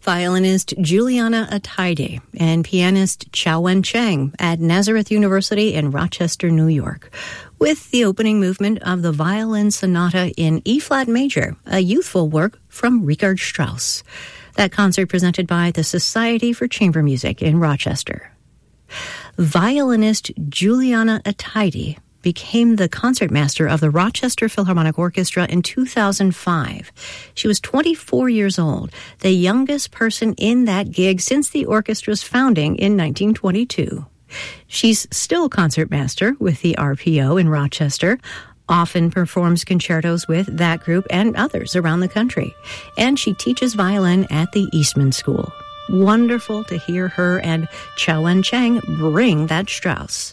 violinist Juliana Ataide and pianist Chao-Wen Chang at Nazareth University in Rochester, New York, with the opening movement of the Violin Sonata in E-flat major, a youthful work from Richard Strauss. That concert presented by the Society for Chamber Music in Rochester. Violinist Juliana Ataide became the concertmaster of the Rochester Philharmonic Orchestra in 2005. She was 24 years old, the youngest person in that gig since the orchestra's founding in 1922. She's still concertmaster with the RPO in Rochester, often performs concertos with that group and others around the country, and she teaches violin at the Eastman School. Wonderful to hear her and Chao-Wen Chang bring that Strauss.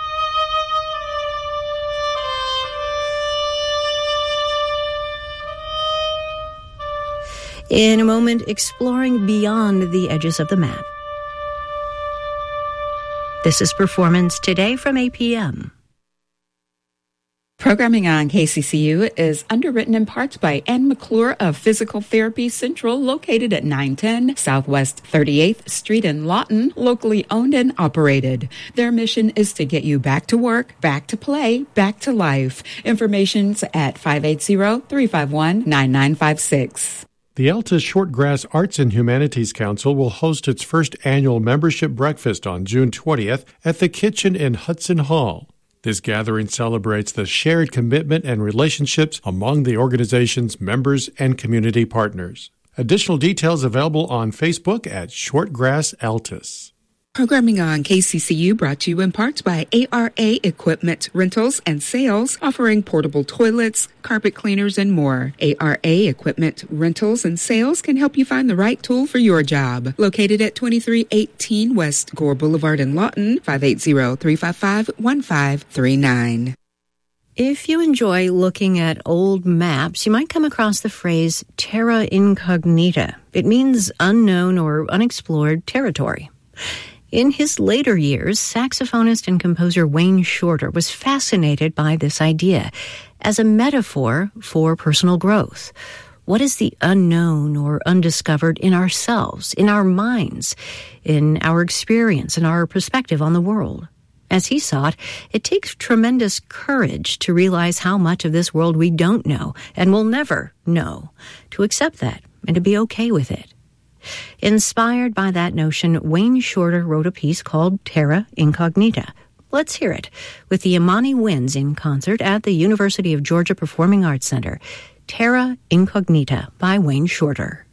In a moment, exploring beyond the edges of the map. This is Performance Today from 8 p.m. Programming on KCCU is underwritten in part by Ann McClure of Physical Therapy Central, located at 910 Southwest 38th Street in Lawton, locally owned and operated. Their mission is to get you back to work, back to play, back to life. Information's at 580-351-9956. The Altus Shortgrass Arts and Humanities Council will host its first annual membership breakfast on June 20th at the Kitchen in Hudson Hall. This gathering celebrates the shared commitment and relationships among the organization's members and community partners. Additional details available on Facebook at Shortgrass Altus. Programming on KCCU brought to you in part by ARA Equipment Rentals and Sales, offering portable toilets, carpet cleaners, and more. ARA Equipment Rentals and Sales can help you find the right tool for your job. Located at 2318 West Gore Boulevard in Lawton, 580-355-1539. If you enjoy looking at old maps, you might come across the phrase terra incognita. It means unknown or unexplored territory. In his later years, saxophonist and composer Wayne Shorter was fascinated by this idea as a metaphor for personal growth. What is the unknown or undiscovered in ourselves, in our minds, in our experience, in our perspective on the world? As he saw it takes tremendous courage to realize how much of this world we don't know and will never know, to accept that and to be okay with it. Inspired by that notion, Wayne Shorter wrote a piece called Terra Incognita. Let's hear it with the Imani Winds in concert at the University of Georgia Performing Arts Center. Terra Incognita by Wayne Shorter.